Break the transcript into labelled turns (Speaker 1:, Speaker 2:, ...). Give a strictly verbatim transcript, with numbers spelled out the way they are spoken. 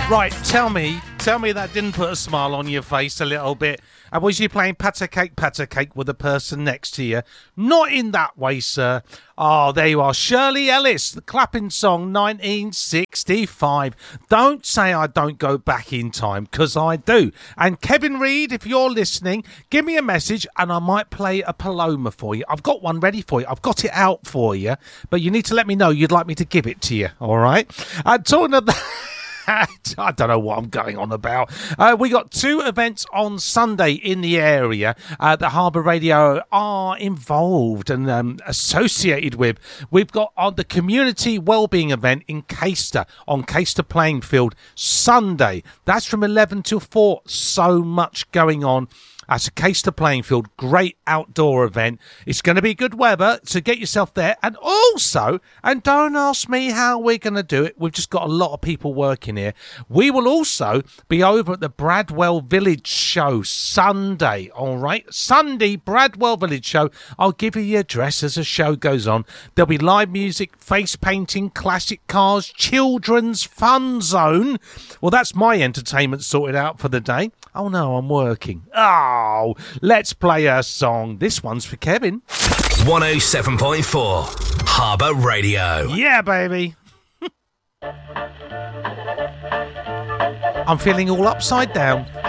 Speaker 1: Right, tell me, tell me that didn't put a smile on your face a little bit. And was you playing patter cake, patter cake with the person next to you? Not in that way, sir. Oh, there you are. Shirley Ellis, the clapping song, nineteen sixty-five. Don't say I don't go back in time, because I do. And Kevin Reed, if you're listening, give me a message and I might play a Paloma for you. I've got one ready for you. I've got it out for you, but you need to let me know you'd like me to give it to you, all right? And talking of that... I don't know what I'm going on about. Uh, we got two events on Sunday in the area uh, that Harbour Radio are involved and um, associated with. We've got on the Community Wellbeing event in Caister on Caister Playing Field Sunday. That's from eleven till four. So much going on. That's a Caister Playing Field, great outdoor event. It's going to be good weather, so get yourself there. And also, and don't ask me how we're going to do it, we've just got a lot of people working here. We will also be over at the Bradwell Village Show Sunday, all right? Sunday, Bradwell Village Show. I'll give you the address as the show goes on. There'll be live music, face painting, classic cars, children's fun zone. Well, that's my entertainment sorted out for the day. Oh, no, I'm working. Oh, let's play a song. This one's for Kevin.
Speaker 2: one oh seven point four Harbour Radio.
Speaker 1: Yeah, baby. I'm feeling all upside down.